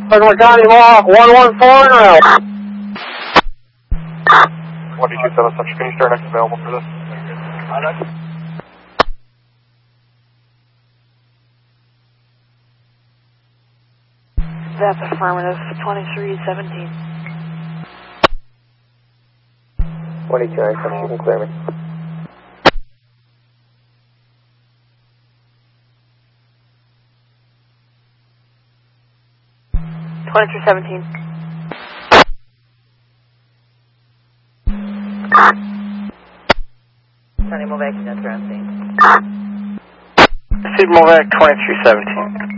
Second County Law 114 now. 2276, can you start next available for this? That's affirmative, 2317. 2296, you can clear me. County Movac, that's around scene. Proceed Movac 2317.